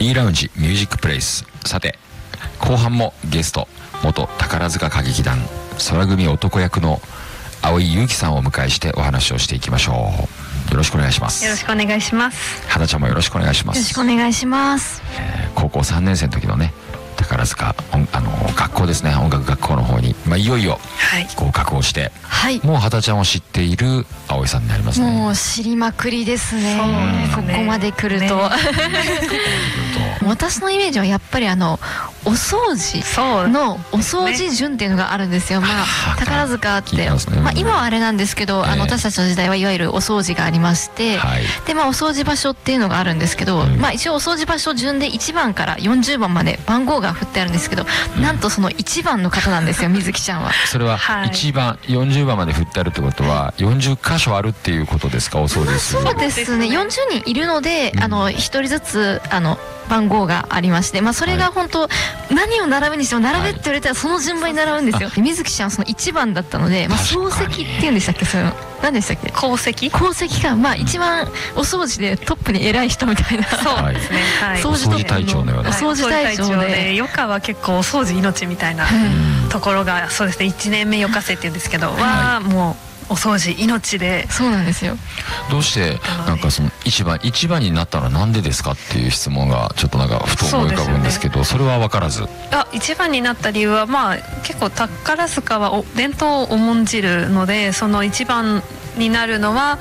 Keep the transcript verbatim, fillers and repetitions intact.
B ラウンジミュージックプレイス。さて後半もゲスト元宝塚歌劇団空組男役の蒼井優樹さんをお迎えしてお話をしていきましょう。よろしくお願いします。 よろしくお願いします。 花ちゃんもよろしくお願いします。 よろしくお願いします。 えー、高校さんねん生の時のね宝塚あの学校ですね、音楽学校の方に、まあ、いよいよ合格をして、はい、もう畑ちゃんを知っている蒼井さんになりますね。 もう知りまくりですね。ここまで来ると、ね、私のイメージはやっぱりあのお掃除のお掃除順っていうのがあるんですよ。まあ宝塚って、まあ今はあれなんですけど、あの私たちの時代はいわゆるお掃除がありまして、でまあお掃除場所っていうのがあるんですけど、まあ一応お掃除場所順でいちばんからよんじゅうばんまで番号が振ってあるんですけど、なんとそのいちばんの方なんですよ、水木ちゃんは。 それはいちばんよんじゅうばんまで振ってあるってことはよんじゅっかしょあるっていうことですか、お掃除する。 そうですね、よんじゅうにんいるので、あのひとりずつあの番号がありまして、まあ、それが本当、はい、何を並ぶにしても並べって言われたらその順番に並ぶんですよ。水木ちゃんはそのいちばんだったので、まあ、漱石っていうんでしたっけ、そういうの何でしたっけ、 功績功績か、まあ一番お掃除でトップに偉い人みたいな、 そうですね、はい、 掃除隊長のような、 お掃除隊長で、余暇は結構お掃除命みたいなところが、そうですね、いちねんめ余暇生って言うんですけど、はもうお掃除命で。 そうなんですよ。 どうしてなんかその一番一番になったのはなんでですかっていう質問がちょっとなんかふと思い浮かぶんですけど、それは分からず。 あ、一番になった理由は、まあ結構宝塚はお伝統を重んじるので、その一番になるのは